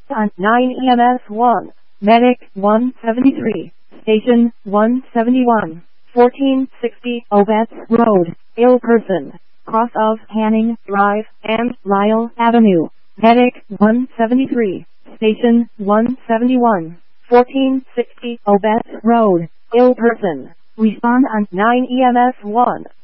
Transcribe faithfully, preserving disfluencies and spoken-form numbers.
On nine E M S one. Medic one seventy-three. Station one seventy-one. fourteen sixty Obetz Road. Ill person. Cross of Hanning Drive and Lyle Avenue. Medic one seventy-three. Station one seventy-one. fourteen sixty Obetz Road. Ill person. Respond on nine E M S one.